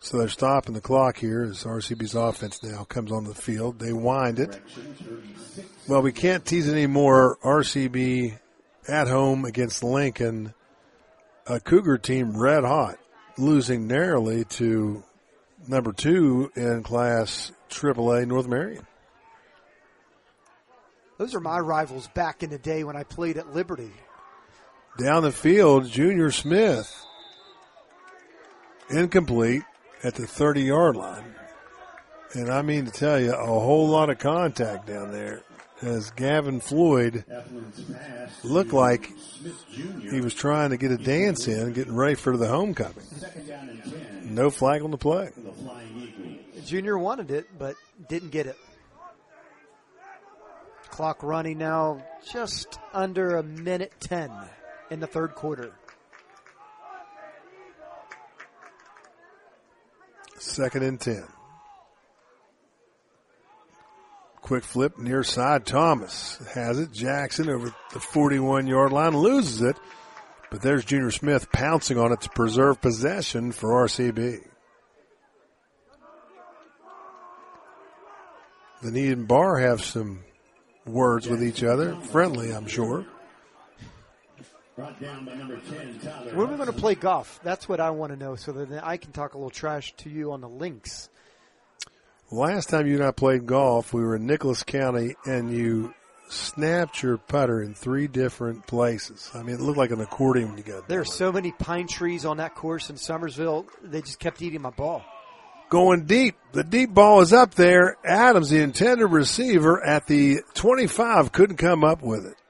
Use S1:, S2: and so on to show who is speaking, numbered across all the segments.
S1: So they're stopping the clock here as RCB's offense now comes on the field. They wind it. Well, we can't tease it anymore. RCB at home against Lincoln, a Cougar team red hot, losing narrowly to number 2 in Class AAA, North Marion.
S2: Those are my rivals back in the day when I played at Liberty.
S1: Down the field, Junior Smith, incomplete at the 30-yard line. And I mean to tell you, a whole lot of contact down there as Gavin Floyd looked like he was trying to get a dance in, getting ready for the homecoming. No flag on the play.
S2: Junior wanted it, but didn't get it. Clock running now just under a minute 10 in the third quarter.
S1: Second and 10. Quick flip near side. Thomas has it. Jackson over the 41-yard line loses it. But there's Junior Smith pouncing on it to preserve possession for RCB. The Need and Bar have some words with each other. Friendly, I'm sure.
S2: When are we going to play golf? That's what I want to know so that I can talk a little trash to you on the links.
S1: Last time you and I played golf, we were in Nicholas County, and you snapped your putter in 3 different places. I mean, it looked like an accordion when you got there.
S2: There are so many pine trees on that course in Summersville, they just kept eating my ball.
S1: Going deep. The deep ball is up there. Adams, the intended receiver, at the 25, couldn't come up with it.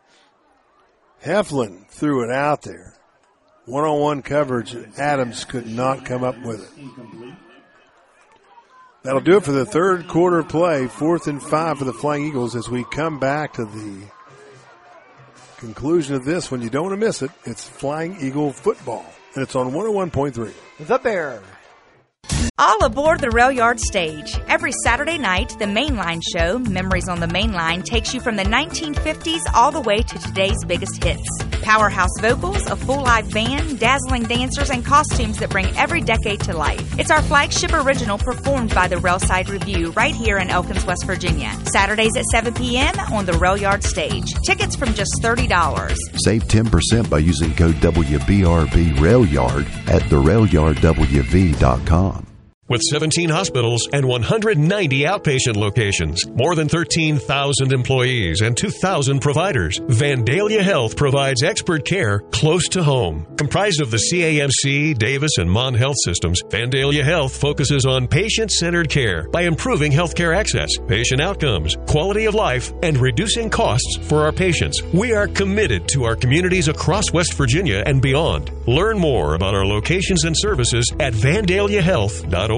S1: Heflin threw it out there. One-on-one coverage. Adams could not come up with it. That'll do it for the third quarter play. 4th and 5 for the Flying Eagles as we come back to the conclusion of this one. You don't want to miss it. It's Flying Eagle football, and it's on 101.3.
S2: The Bear.
S3: All aboard the Rail Yard stage. Every Saturday night, the Mainline show, Memories on the Mainline, takes you from the 1950s all the way to today's biggest hits. Powerhouse vocals, a full live band, dazzling dancers, and costumes that bring every decade to life. It's our flagship original performed by the Railside Review right here in Elkins, West Virginia. Saturdays at 7 p.m. on the Rail Yard stage. Tickets from just $30.
S4: Save 10% by using code WBRB RailYard at therailyardwv.com.
S5: With 17 hospitals and 190 outpatient locations, more than 13,000 employees and 2,000 providers, Vandalia Health provides expert care close to home. Comprised of the CAMC, Davis, and Mon Health systems, Vandalia Health focuses on patient-centered care by improving healthcare access, patient outcomes, quality of life, and reducing costs for our patients. We are committed to our communities across West Virginia and beyond. Learn more about our locations and services at vandaliahealth.org.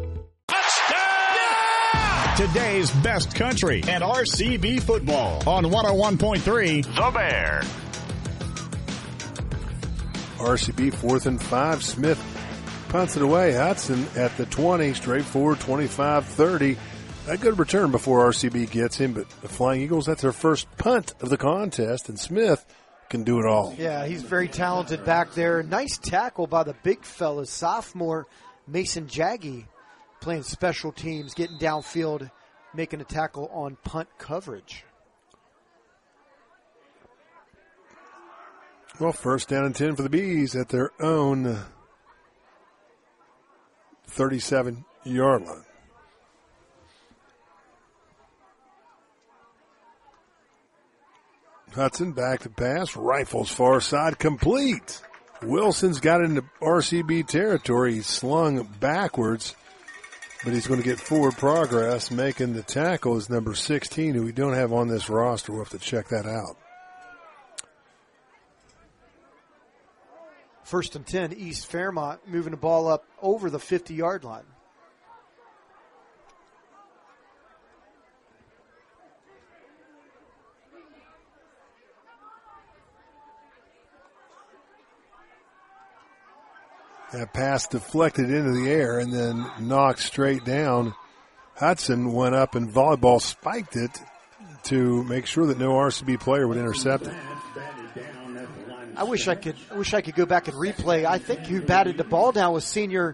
S6: Today's best country and RCB football on 101.3 The Bear.
S1: RCB 4th and 5. Smith punts it away. Hudson at the 20, straight forward, 25-30. A good return before RCB gets him, but the Flying Eagles, that's their first punt of the contest, and Smith can do it all.
S2: Yeah, he's very talented back there. Nice tackle by the big fella, sophomore Mason Jaggy, playing special teams, getting downfield, making a tackle on punt coverage.
S1: Well, first down and 10 for the Bees at their own 37-yard line. Hudson back to pass, rifles far side, complete. Wilson's got into RCB territory. He's slung backwards, but he's going to get forward progress. Making the tackle is number 16, who we don't have on this roster. We'll have to check that out.
S2: 1st and 10, East Fairmont moving the ball up over the 50-yard line.
S1: That pass deflected into the air and then knocked straight down. Hudson went up and volleyball spiked it to make sure that no RCB player would intercept it.
S2: I wish I could go back and replay. I think who batted the ball down was senior